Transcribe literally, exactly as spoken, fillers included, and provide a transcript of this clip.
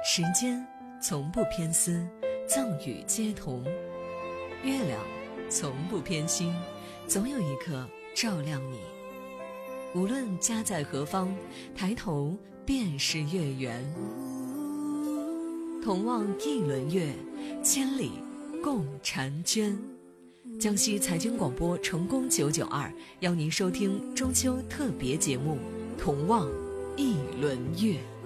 时间从不偏私，赠与皆同；月亮从不偏心，总有一颗照亮你。无论家在何方，抬头便是月圆。同望一轮月，千里共婵娟。江西财经广播成功九九二邀您收听中秋特别节目《同望一轮月》。